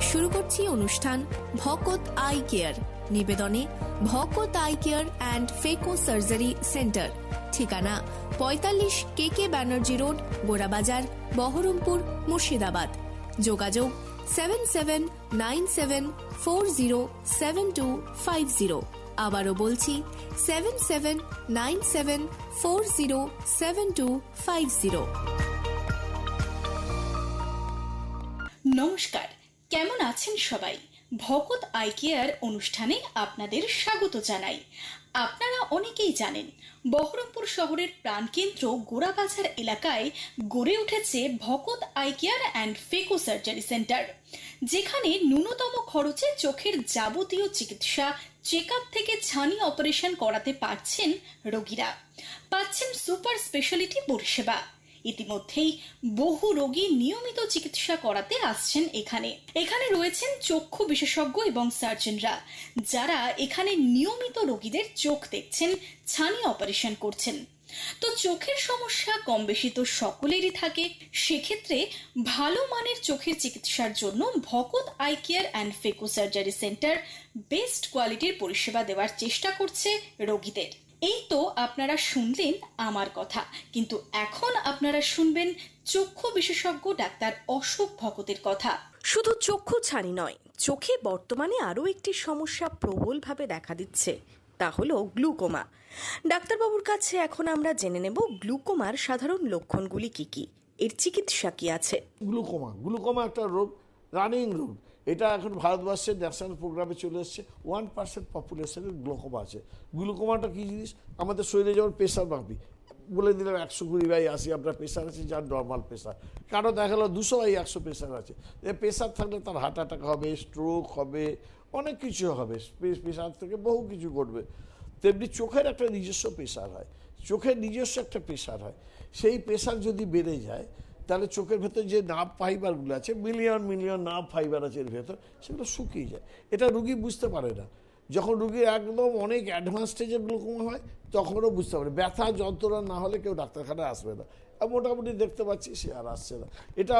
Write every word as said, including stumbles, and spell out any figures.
শুরু করছি অনুষ্ঠান ভকত eye care নিবেদনে Bhakat eye care and phaco surgery centre, ঠিকানা পঁয়তাল্লিশ কে কে ব্যানার্জি রোড, গোড়াবাজার, বহরমপুর, মুর্শিদাবাদ। যোগাযোগ seven seven nine seven four zero seven two five zero. আবারও বলছি seven seven nine seven four zero seven two five zero. নমস্কার, কেমন আছেন সবাই? ভকত আই কেয়ার অনুষ্ঠানে আপনাদের স্বাগত জানাই। আপনারা অনেকেই জানেন, বহরমপুর শহরের প্রাণকেন্দ্র গোড়াবাজার এলাকায় গড়ে উঠেছে ভকত eye care and phaco surgery centre, যেখানে ন্যূনতম খরচে চোখের যাবতীয় চিকিৎসা, চেক আপ থেকে ছানি অপারেশন করাতে পারছেন রোগীরা, পাচ্ছেন সুপার স্পেশালিটি পরিষেবা। ইতিমধ্যেই বহু রোগী নিয়মিত চিকিৎসা করাতে আসছেন এখানে। এখানে রয়েছেন চক্ষু বিশেষজ্ঞ এবং সার্জনরা, যারা এখানে নিয়মিত রোগীদের চোখ দেখছেন, ছানি অপারেশন করছেন। তো চোখের সমস্যা কম বেশি তো সকলেরই থাকে। সেক্ষেত্রে ভালো মানের চোখের চিকিৎসার জন্য ভকত eye care and phaco surgery centre best কোয়ালিটির পরিষেবা দেওয়ার চেষ্টা করছে রোগীদের। এই তো আপনারা শুনলেন আমার কথা, কিন্তু এখন আপনারা শুনবেন চক্ষু বিশেষজ্ঞ ডাক্তার অশোক ভকতের কথা। শুধু চক্ষু ছানি নয়, চোখে বর্তমানে আরও একটি সমস্যা প্রবলভাবে দেখা দিচ্ছে, তা হলো গ্লুকোমা। ডাক্তারবাবুর কাছে এখন আমরা জেনে নেব গ্লুকোমার সাধারণ লক্ষণগুলি কি কি, এর চিকিৎসা কি আছে। গ্লুকোমা গ্লুকোমা একটা রোগ, রানিং রোগ। এটা এখন ভারতবর্ষের ন্যাশনাল প্রোগ্রামে চলে এসছে। ওয়ান পার্সেন্ট পপুলেশনের গ্লুকোমা আছে। গ্লুকোমাটা কী জিনিস? আমাদের শরীরে যেমন প্রেশার মাপি, বলে দিলাম একশো কুড়ি বাই আশি আপনার প্রেশার আছে, যার নর্মাল প্রেশার। কারো দেখা গেলো দুশো বাই একশো প্রেশার আছে। প্রেশার থাকলে তার হার্ট অ্যাটাক হবে, স্ট্রোক হবে, অনেক কিছু হবে, প্রেশার থেকে বহু কিছু ঘটবে। তেমনি চোখের একটা নিজস্ব প্রেশার হয়, চোখের নিজস্ব একটা প্রেশার হয়। সেই প্রেশার যদি বেড়ে যায়, তাহলে চোখের ভেতর যে নার্ভ ফাইবারগুলো আছে, মিলিয়ন মিলিয়ন নার্ভ ফাইবার আছে এর ভেতর, সেগুলো শুকিয়ে যায়। এটা রুগী বুঝতে পারে না। যখন রুগীর একদম অনেক অ্যাডভান্স স্টেজে গ্লুকোমা হয়, তখনও বুঝতে পারে। ব্যথা যন্ত্রণা না হলে কেউ ডাক্তারখানায় আসবে না। মোটামুটি দেখতে পাচ্ছি সে আর আসছে না। এটা